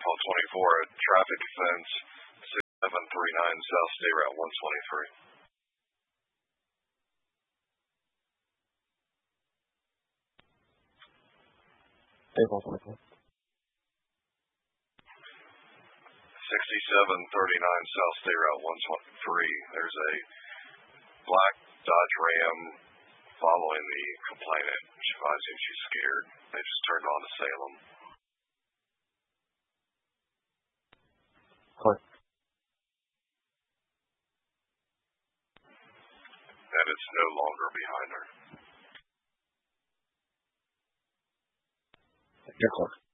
124, a traffic offense, 6739 South State Route 123. April 24. 6739 South State Route 123. There's a black Dodge Ram following the complainant. I think she's scared. They just turned on to Salem. What? And it's no longer behind her. You're close.